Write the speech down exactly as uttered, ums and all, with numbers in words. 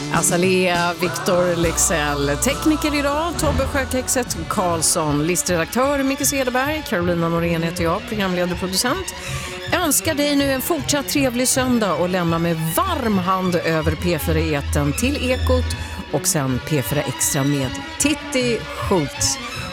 Azalea, Victor Lexell, tekniker idag, Tobbe Sjökexet Karlsson, listredaktör Micke Cederberg, Carolina Norén heter jag, programledare och producent. Jag önskar dig nu en fortsatt trevlig söndag och lämna med varm hand över P fyra-eten till Ekot och sen P fyra Extra med Titti Schultz.